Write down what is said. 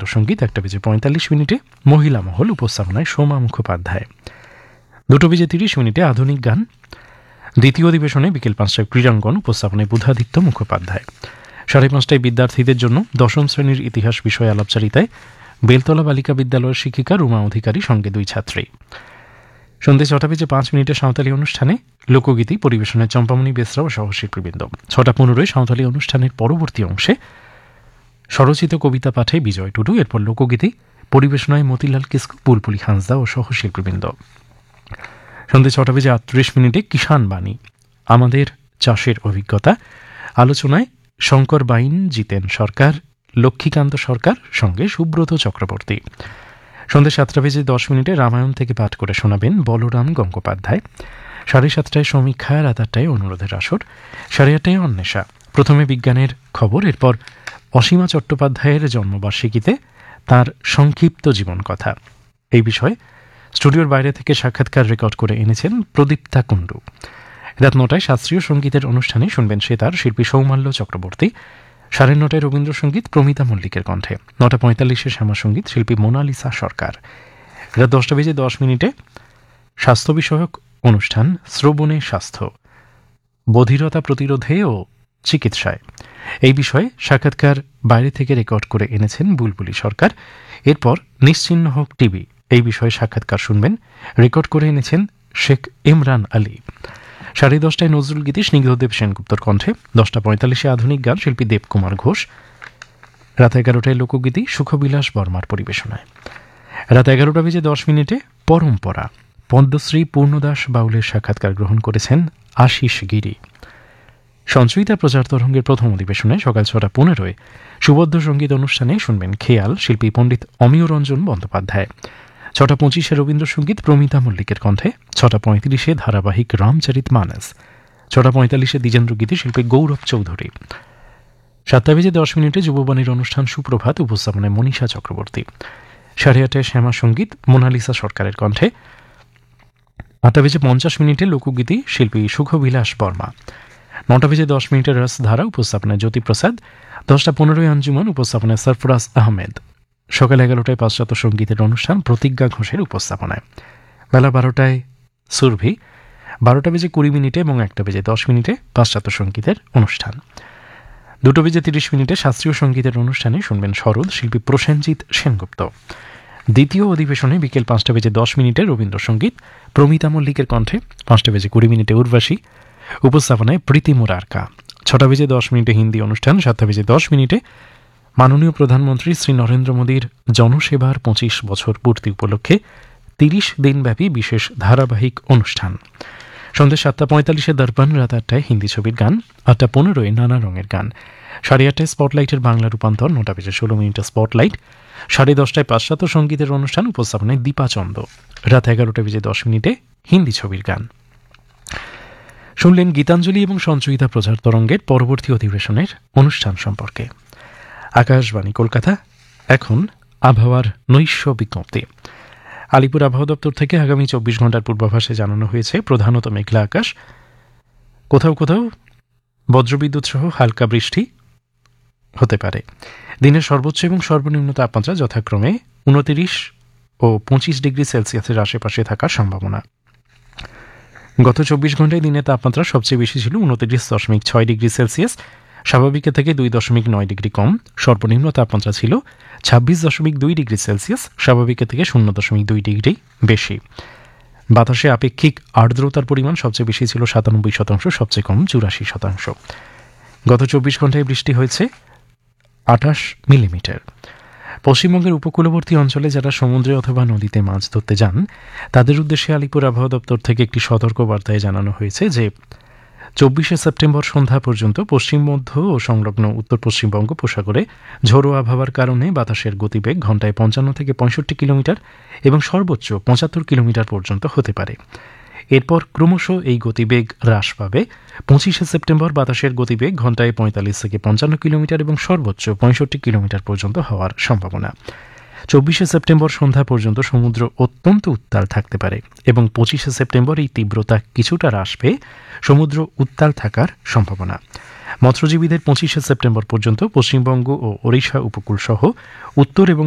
রবীন্দ্রসঙ্গীত 1:45 মহিলা মহল উপস্থাপনায় সোমা মুখোপাধ্যায়। 2:30 আধুনিক গান। দ্বিতীয় অধিবেশনে বিকেল 5টায় ক্রীড়াঙ্গন উপস্থাপনায় বুধাদিত্য মুখোপাধ্যায়। 5:30 বিদ্যার্থীদের জন্য দশম শ্রেণীর ইতিহাস বিষয়ে আলাপচারিতায় বেলতলা বালিকা বিদ্যালয়ের শিক্ষিকা রুমা অধিকারী সঙ্গে 2 ছাত্রী। সন্ধ্যে 6:05 সাঁওতালি অনুষ্ঠানে লোকগীতি পরিবেশনে চম্পামণি বেসরা ও সহশিল্পীবৃন্দ। 6:15 সাঁওতালি অনুষ্ঠানের পরবর্তী অংশে স্বরচিত কবিতা পাঠে বিজয় টুডু, এরপর লোকগীতি পরিবেশনায় মতিলাল কিস্কু, বুলবুলি হাঁসদা ও সহশিল্পীবৃন্দ। সন্ধ্যে 6:38 কিষাণ বাণী, আমাদের চাষের অভিজ্ঞতা, আলোচনায় শঙ্কর বাইন, জিতেন সরকার, লক্ষ্মীকান্ত সরকার সঙ্গে সুব্রত চক্রবর্তী। সন্ধ্যে 7:10 রামায়ণ থেকে পাঠ করে শোনাবেন বলরাম গঙ্গোপাধ্যায়। 7:30 সমীক্ষা, 8:00 অনুরোধের আসর, 8:30 অন্বেষা। প্রথমে বিজ্ঞানের খবর, এরপর অসীমা চট্টোপাধ্যায়ের জন্মবার্ষিকীতে তার সংক্ষিপ্ত জীবন কথা। এই বিষয়ে স্টুডিওর বাইরে থেকে সাক্ষাৎকার রেকর্ড করে এনেছেন প্রদীপ্তা কুণ্ডু। রাত 9টায় শাস্ত্রীয় সঙ্গীতের অনুষ্ঠানে শুনবেন সেতার শিল্পী সৌমাল্য চক্রবর্তী। 9:30 রবীন্দ্রসঙ্গীত প্রমিতা মল্লিকের কণ্ঠে। 9:45 শ্যামাসঙ্গীত শিল্পী মোনালিসা সরকার। রাত 10:10 স্বাস্থ্য বিষয়ক অনুষ্ঠান শ্রবণে স্বাস্থ্য, বধিরতা প্রতিরোধে ও চিকিৎসায়। এই বিষয়ে সাক্ষাৎকার বাইরে থেকে রেকর্ড করে এনেছেন বুলবুলি সরকার। এরপর নিশ্চিহ্ন হোক টিভি, এই বিষয়ে সাক্ষাৎকার শুনবেন, রেকর্ড করে এনেছেন শেখ ইমরান আলী। 10:30 নজরুল গীতি স্নিগ্ধদেব সেনগুপ্তর কণ্ঠে। 10:45 আধুনিক গান শিল্পী দেবকুমার ঘোষ। রাত 11টায় লোকগীতি সুখবিলাস বর্মার পরিবেশনায়। রাত 11:10 পরম্পরা, পদ্মশ্রী পূর্ণদাস বাউলের সাক্ষাৎকার গ্রহণ করেছেন আশিস গিরি। সঞ্চয়িতা প্রচার তরঙ্গের প্রথম অধিবেশনে সকাল 6:15 সুবদ্ধ সঙ্গীত অনুষ্ঠানে শুনবেন খেয়াল শিল্পী পণ্ডিত অমিয় রঞ্জন বন্দ্যোপাধ্যায়। 6:25 রবীন্দ্রসঙ্গীত প্রমিতা মল্লিকের কণ্ঠে। 6:35 ধারাবাহিক রামচরিত মানস। 6:45 দ্বিজেন্দ্র গীতি শিল্পী গৌরব চৌধুরী। 7:10 যুববাণীর অনুষ্ঠান সুপ্রভাত উপস্থাপনায় মনীষা চক্রবর্তী। 8:30 শ্যামা সঙ্গীত মোনালিসা সরকারের কণ্ঠে। 8:50 লোকগীতি শিল্পী সুখবিলাস বর্মা। 9:10 রসধারা উপস্থাপনায় জ্যোতিপ্রসাদ। 10:15 আঞ্জুমান উপস্থাপনায় সরফরাজ আহমেদ। সকাল 11টায় পাশ্চাত্য সঙ্গীতের অনুষ্ঠান প্রতিজ্ঞা ঘোষের উপস্থাপনায়। বেলা 12টায় সুরভি। 12:20 এবং 1:10 পাশ্চাত্য সঙ্গীতের অনুষ্ঠান। 2:30 শাস্ত্রীয় সঙ্গীতের অনুষ্ঠানে শুনবেন শরৎ শিল্পী প্রসেনজিৎ সেনগুপ্ত। দ্বিতীয় অধিবেশনে বিকেল 5:10 রবীন্দ্রসঙ্গীত প্রমিতা মল্লিকের কণ্ঠে। 5:20 উর্বাশী উপস্থাপনায় প্রীতি মুরারকা। 6:10 হিন্দি অনুষ্ঠান। 7:10 মাননীয় প্রধানমন্ত্রী শ্রী নরেন্দ্র মোদীর জনসেবার 25 বছর পূর্তি উপলক্ষে 30 দিনব্যাপী বিশেষ ধারাবাহিক অনুষ্ঠান। সন্ধ্যে 7:45 দর্পণ। রাত 8টায় হিন্দি ছবির গান। 8:15 নানা রঙের গান। 8:30 স্পটলাইটের বাংলা রূপান্তর। 9:16 স্পটলাইট। 10:30 পাশ্চাত্য সঙ্গীতের অনুষ্ঠান উপস্থাপনায় দীপাচন্দ। রাত 11:10 হিন্দি ছবির গান। শুনলেন গীতাঞ্জলি এবং সঞ্চয়িতা প্রচার তরঙ্গের পরবর্তী অধিবেশনের অনুষ্ঠান সম্পর্কে। আকাশবাণী কলকাতা। এখন আবহাওয়ার নৈশ বিজ্ঞপ্তি। আলিপুর আবহাওয়া দপ্তর থেকে আগামী 24 ঘন্টার পূর্বাভাসে জানানো হয়েছে প্রধানত মেঘলা আকাশ, কোথাও কোথাও বজ্রবিদ্যুৎ সহ হালকা বৃষ্টি হতে পারে। দিনের সর্বোচ্চ এবং সর্বনিম্ন তাপমাত্রা যথাক্রমে 29 ও 25 ডিগ্রি সেলসিয়াসের আশেপাশে থাকার সম্ভাবনা। গত 24 ঘন্টায় দিনের তাপমাত্রা সবচেয়ে বেশি ছিল 29.6 ডিগ্রি সেলসিয়াস, স্বাভাবিকের থেকে 2.9 ডিগ্রি কম। সর্বনিম্ন তাপমাত্রা ছিল 26.2 ডিগ্রি সেলসিয়াস, স্বাভাবিকের থেকে 0.2 ডিগ্রি বেশি। বাতাসে আপেক্ষিক আর্দ্রতার পরিমাণ সবচেয়ে বেশি ছিল 97%, সবচেয়ে কম 84%। গত 24 ঘন্টায় বৃষ্টি হয়েছে 28 মিলিমিটার। পশ্চিমবঙ্গের উপকূলবর্তী অঞ্চলে যারা সমুদ্রে অথবা নদীতে মাছ ধরতে যান তাদের উদ্দেশ্যে আলিপুর আবহাওয়া দপ্তর থেকে একটি সতর্ক বার্তায় জানানো হয়েছে যে 24 সেপ্টেম্বর সন্ধ্যা পর্যন্ত পশ্চিম মধ্য ও সংলগ্ন উত্তর পশ্চিম বঙ্গোপসাগরে ঝোড়ো আবহাওয়ার কারণে বাতাসের গতিবেগ ঘন্টায় 55 থেকে 65 কিলোমিটার এবং সর্বোচ্চ 75 কিলোমিটার পর্যন্ত হতে পারে। এরপর ক্রমশ এই গতিবেগ হ্রাস পাবে। 25 সেপ্টেম্বর বাতাসের গতিবেগ ঘন্টায় 45 থেকে 55 কিলোমিটার এবং সর্বোচ্চ 65 কিলোমিটার পর্যন্ত হওয়ার সম্ভাবনা। 24 সেপ্টেম্বর সন্ধ্যা পর্যন্ত সমুদ্র অত্যন্ত উত্তাল থাকতে পারে এবং 25 সেপ্টেম্বর এই তীব্রতা কিছুটা হ্রাস পেয়ে সমুদ্র উত্তাল থাকার সম্ভাবনা। মৎস্যজীবীদের 25 সেপ্টেম্বর পর্যন্ত পশ্চিমবঙ্গ ও ওড়িশা উপকূল সহ উত্তর এবং